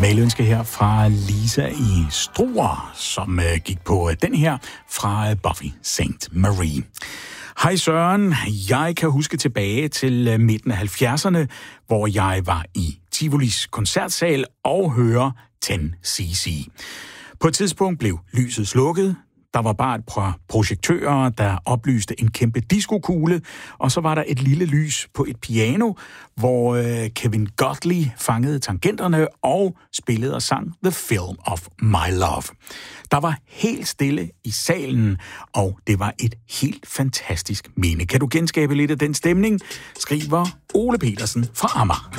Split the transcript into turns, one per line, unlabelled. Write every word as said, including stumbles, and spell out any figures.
Mailønske her fra Lisa i Struer, som øh, gik på øh, den her fra øh, Buffy Saint Marie. Hej Søren, jeg kan huske tilbage til øh, midten af halvfjerdserne, hvor jeg var i Tivolis koncertsal og høre ti C C. På et tidspunkt blev lyset slukket. Der var bare et par projektører, der oplyste en kæmpe diskokugle, og så var der et lille lys på et piano, hvor øh, Kevin Godley fangede tangenterne og spillede og sang The Film of My Love. Der var helt stille i salen, og det var et helt fantastisk minde. Kan du genskabe lidt af den stemning? Skriver Ole Petersen fra Amager.